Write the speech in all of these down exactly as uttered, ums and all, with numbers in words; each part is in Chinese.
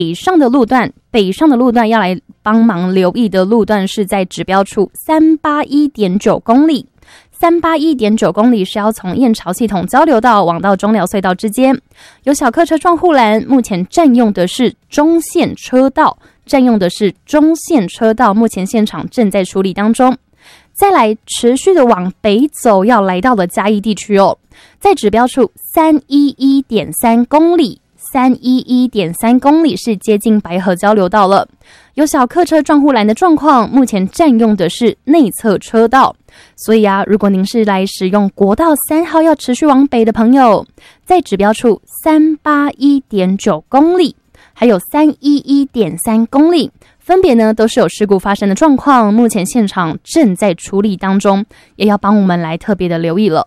北上的路段，北上的路段要来帮忙留意的路段是在指标处三八一点九公里。三八一点九公里是要从燕巢系统交流道往到中寮隧道之间，有小客车撞护栏，目前占用的是中线车道，占用的是中线车道，目前现场正在处理当中。再来持续的往北走，要来到了嘉义地区哦，在指标处三一一点三公里。三一一点三公里是接近白河交流道了，有小客车撞护栏的状况，目前占用的是内侧车道，所以啊，如果您是来使用国道三号要持续往北的朋友，在指标处三八一点九公里，还有三一一点三公里，分别呢都是有事故发生的状况，目前现场正在处理当中，也要帮我们来特别的留意了。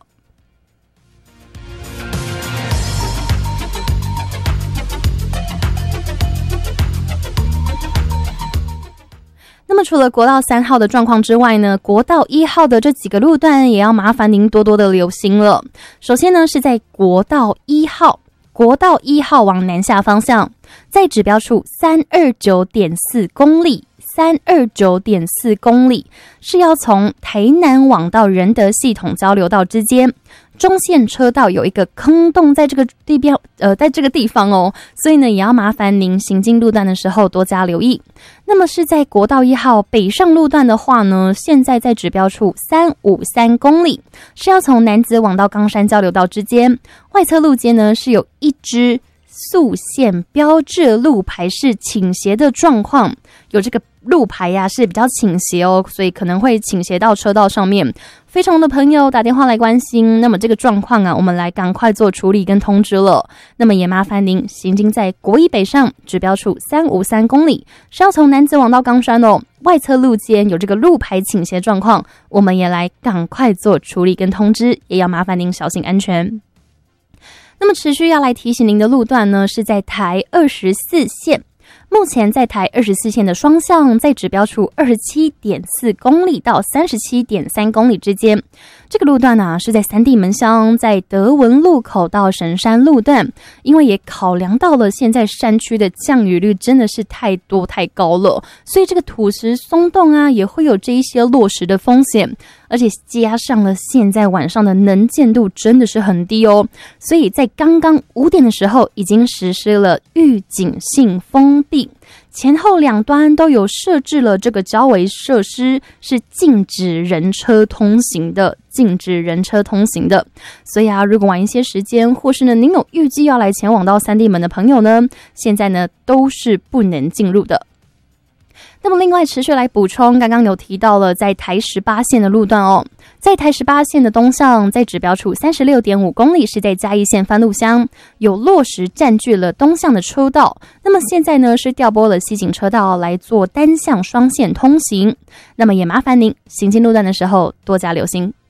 那么除了国道三号的状况之外呢，国道一号的这几个路段也要麻烦您多多的留心了。首先呢是在国道一号，国道一号往南下方向，在指标处三二九点四公里，三二九点四公里是要从台南往到仁德系统交流道之间。中线车道有一个坑洞在这个地标呃，在这个地方哦，所以呢也要麻烦您行进路段的时候多加留意。那么是在国道一号北上路段的话呢，现在在指标处三五三公里，是要从南子往到冈山交流道之间，外侧路肩呢是有一支速线标志路牌是倾斜的状况，有这个路牌呀、啊、是比较倾斜哦，所以可能会倾斜到车道上面。非常的朋友打电话来关心，那么这个状况啊，我们来赶快做处理跟通知了。那么也麻烦您行经在国一北上指标处三五三公里，是要从南子往到冈山哦，外侧路肩有这个路牌倾斜状况，我们也来赶快做处理跟通知，也要麻烦您小心安全。那么持续要来提醒您的路段呢，是在台二十四线。目前在台二十四线的双向，在指标处二十七点四公里到三十七点三公里之间。这个路段呢、啊、是在三地门乡，在德文路口到神山路段，因为也考量到了现在山区的降雨率真的是太多太高了，所以这个土石松动啊也会有这一些落石的风险，而且加上了现在晚上的能见度真的是很低哦，所以在刚刚五点的时候已经实施了预警性封闭，前后两端都有设置了这个交围设施，是禁止人车通行的，禁止人车通行的。所以啊，如果晚一些时间，或是呢您有预计要来前往到三地门的朋友呢，现在呢都是不能进入的。那么另外持续来补充，刚刚有提到了在台十八线的路段哦，在台十八线的东向，在指标处三十六点五公里，是在嘉义县番路乡，有落石占据了东向的车道，那么现在呢是调拨了西行车道来做单向双线通行，那么也麻烦您行进路段的时候多加留心。